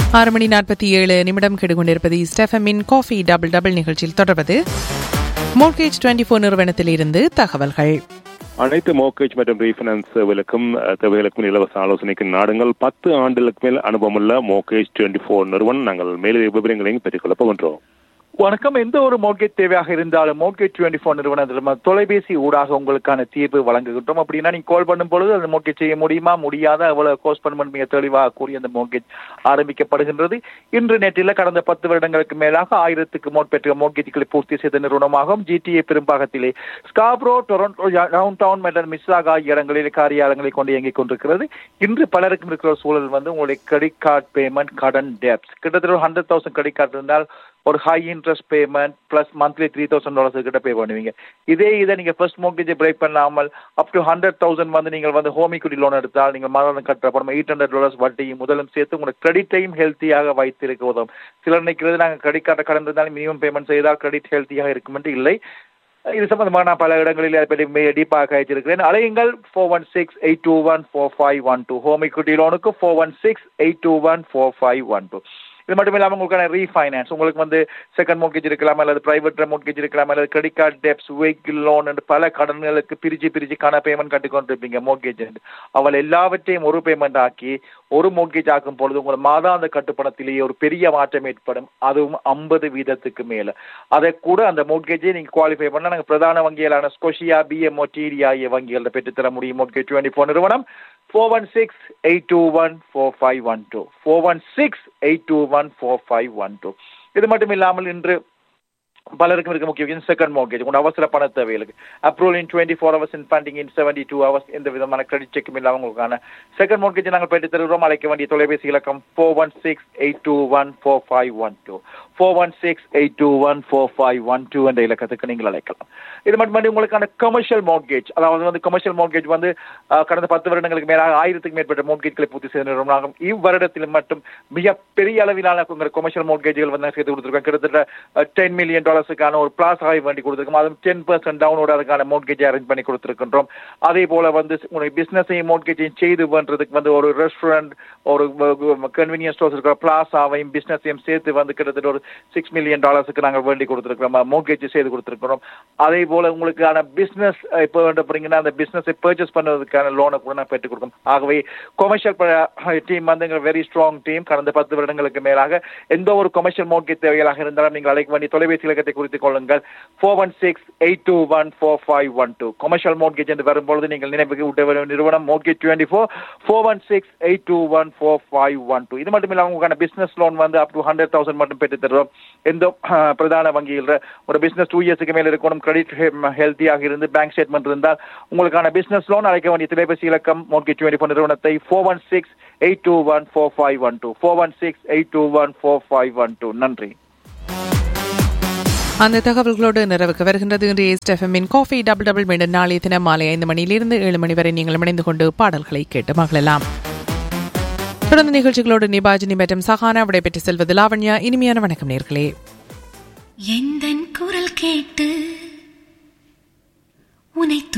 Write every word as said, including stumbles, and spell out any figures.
ஆறு மணி நாற்பத்தி ஏழு நிமிடம் கெடுகொண்டிருப்பது ஸ்டெஃபமின் காஃபி டபுள் டபுள் நிகழ்ச்சியில் தொடர்வது மோர்கேஜ் டுவெண்டி போர் நிறுவனத்திலிருந்து தகவல்கள். அனைத்து மோர்கேஜ் மற்றும் ரீஃபைனான்ஸ் சேவைகளுக்கும் தேவைகளுக்கும் இலவச ஆலோசனைக்கு நாடுங்கள். பத்து ஆண்டுகளுக்கு மேல் அனுபவமுள்ள மோர்கேஜ் டுவெண்டி போர் நிறுவனம். நாங்கள் மேலும் விவரங்களையும் பெற்றுக்கொள்ளப் போகின்றோம். வணக்கம். எந்த ஒரு மோர்கேஜ் தேவையாக இருந்தாலும் மோர்கேஜ் டுவெண்டி போர் நிறுவனத்தில் தொலைபேசி ஊடாக உங்களுக்கான தீர்வு வழங்குகின்றோம். அப்படின்னா நீங்க கால் பண்ணும் பொழுது அந்த மோர்கேஜ் செய்ய முடியுமா முடியாத எவ்வளவு கோஸ்ட் பண்ண மிக தெளிவாக கூறிய அந்த மோர்கேஜ் ஆரம்பிக்கப்படுகின்றது. இன்று நேற்றில் கடந்த பத்து வருடங்களுக்கு மேலாக ஆயிரத்துக்கு மேற்பட்ட மோர்கேஜ்களை பூர்த்தி செய்த நிறுவனமாகவும் GTA பெரும்பாகத்திலே Scarborough, Toronto, down down மற்றும் மிஸ்ஸாக் ஆகிய இடங்களில் காரியாலயங்களை கொண்டு இயங்கிக் கொண்டிருக்கிறது. இன்று பலருக்கும் இருக்கிற சூழல் வந்து உங்களுடைய கிரெடிட் கார்டு பேமெண்ட், கடன், டெப்ஸ் கிட்டத்தட்ட ஒரு ஹண்ட்ரட் தௌசண்ட் கிரெடிட் கார்டு இருந்தால் ஒரு high interest payment plus monthly three thousand dollars கிட்ட பே பண்ணுவீங்க. இதே இதை நீங்க ஃபர்ஸ்ட் மோர்கேஜை பிரேக் பண்ணாமல் அப் டு ஹண்ட்ரட் தௌசண்ட் வந்து நீங்கள் வந்து ஹோம் ஈக்விட்டி லோன் எடுத்தால் நீங்கள் மாதம் கட்டுற படம் எயிட் ஹண்ட்ரட் டாலர்ஸ் வட்டியும் முதலும் சேர்த்து உங்களோட கிரெடிட்டையும் ஹெல்த்தியாக வைத்திருக்க உதவும். சிலர் நினைக்கிறது நாங்கள் கிரெடிட் கார்டை கடன் இருந்தாலும் மினிமம் பேமெண்ட் செய்தால் கிரெடிட் ஹெல்த்தியாக இருக்கும் என்று இல்லை. இது சம்பந்தமாக நான் பல இடங்களில் அதை பற்றி டீப்பாக அழைச்சிருக்கிறேன். அலையுங்கள் four one six eight two one four five one do home equity லோனுக்கு four one six eight two one four five one two. இது மட்டும் இல்லாமல் உங்களுக்கான ரீஃபைனான்ஸ், உங்களுக்கு வந்து செகண்ட் மோர்கேஜ் இருக்கலாம், அல்லது பிரைவேட் மோர்கேஜ் இருக்கலாம், அல்லது credit card, debts, vehicle loan என்று பல கடன்களுக்கு பிரிச்சு பிரிச்சுக்கான பேமெண்ட் கட்டிக்கொண்டு இருப்பீங்க. மோர்கேஜ் அவள் எல்லாவற்றையும் ஒரு பேமெண்ட் ஆக்கி ஒரு மோர்கேஜ் ஆக்கும் பொழுது உங்கள் மாதாந்த கட்டுப்பணத்திலேயே ஒரு பெரிய மாற்றம் ஏற்படும். அதுவும் ஐம்பது வீதத்துக்கு மேல. அதை கூட அந்த மோர்கேஜை நீங்க குவாலிஃபை பண்ண நாங்கள் பிரதான வங்கிகளான ஸ்கோஷியா, பிஎம்ஓ, டிடி ஆகிய வங்கிகளில் பெற்றுத்தர முடியும். மோர்கேஜ் டுவெண்டி போர் நிறுவனம் four one six eight two one four five one two four one six eight two one four five one two. இது மட்டும் இல்லாமல் இன்று பலருக்கும் இருக்க முக்கிய செகண்ட் மோர்கேஜ் உங்க அவசர பண தேவைகளுக்கு approval in twenty four hours in funding in seventy two hours எந்த விதமான கிரெடிட் செக்கும் இல்லாமல் உங்களுக்கான செகண்ட் மோர்கேஜ் நாங்கள் பெற்று தருகிறோம். அழைக்க வேண்டிய தொலைபேசி இலக்கம் four one six eight two one four five one two four one six eight two one four five one two என்ற இலக்கத்துக்கு நீங்கள் அழைக்கலாம். இது மட்டும் உங்களுக்கான கமர்ஷியல் மோர்கேஜ், அதாவது வந்து கமர்ஷியல் மோர்கேஜ் வந்து கடந்த பத்து வருடங்களுக்கு மேலாக ஆயிரத்துக்கு மேற்பட்ட மோர்கேஜ்களை பூர்த்தி செய்த நிறுவனம். இவ்வருடத்தில் மட்டும் மிக பெரிய அளவிலான கமர்ஷியல் மோர்கேஜ்கள் வந்து செய்து கொடுத்துருக்கோம். கிட்டத்தட்ட டென் மில்லியன் டாலர்ஸுக்கான ஒரு பிளாஸ் ஆகி வேண்டி கொடுத்துருக்கோம். அதுவும் டென் பர்சன்ட் டவுனோட அதுக்கான மோர்கேஜை அரேஞ்ச் பண்ணி கொடுத்துருக்கின்றோம். அதே போல வந்து உங்களுடைய பிசினஸையும் மோர்கேஜையும் செய்து பண்றதுக்கு வந்து ஒரு ரெஸ்டாரண்ட், ஒரு கன்வீனியன்ஸ் ஸ்டோர்ஸ் இருக்கிற பிளாஸாவையும் பிசினஸையும் சேர்த்து வந்து கிட்டத்தட்ட ஒரு சிக்ஸ் மில்லியன் டாலர்ஸுக்கு நாங்கள் வேண்டி கொடுத்துருக்கிறோம், மோர்கேஜ் செய்து கொடுத்துருக்கிறோம். அதே போல உங்களுக்கான பிசினஸ் இப்போ வேண்ட போறீங்கன்னா அந்த பிசினஸை பர்ச்சேஸ் பண்ணுறதுக்கான லோனை கூட நான் பெற்றுக் கொடுக்கும். ஆகவே கொமர்ஷியல் டீம் வந்து எங்கள் வெரி ஸ்ட்ராங் டீம். கடந்த பத்து வருடங்களுக்கு மேலாக எந்த ஒரு கொமர்ஷியல் மோர்கேஜ் தேவையாக இருந்தாலும் நீங்கள் அழைக்க வேண்டிய தொலைபேசி இலக்கத்தை குறித்துக் கொள்ளுங்கள் four one six eight two one four five one two. Commercial mortgage என்று வரும்பொழுது நீங்கள் நினைவுக்கு விட்ட நிறுவனம் mortgage twenty four four one six eight two one four five one two. இது மட்டும் இல்லாமல் உங்களுக்கான பிசினஸ் லோன் வந்து அப் டு ஹண்ட்ரட் தௌசண்ட் மட்டும் பெற்று தருவோம். எந்த பிரதான வங்கியில் ஒரு பிசினஸ் டூ இயர்ஸுக்கு மேல இருக்கணும், கிரெடிட் ஹெல்த்தியாக இருந்து பேங்க் ஸ்டேட்மெண்ட் இருந்தால் உங்களுக்கான பிசினஸ் லோன் அழைக்க வேண்டிய தொலைபேசி இலக்கம் மோர்கேஜ் டுவெண்டி ஃபோர் நிறுவனத்தை four one six eight two one four five one two four one six eight two one four five one two. நன்றி. அந்த தகவல்களோடு நிறைவுக்கு வருகின்றது இன்றைய எஸ்எஃப்எம்மின் காஃபி டபுள் டபுள். மீண்டும் நாளைய தினம் மாலை ஐந்து மணியிலிருந்து ஏழு மணி வரை நீங்கள் இணைந்து கொண்டு பாடல்களை கேட்டு மகிழலாம். தொடர்ந்து நிகழ்ச்சிகளோடு நிபாஜினி மற்றும் சஹானா விடைபெற்று செல்வது லாவண்யா. இனிமையான வணக்கம் நேர்களே. எந்தன் குரல் கேட்டு உனை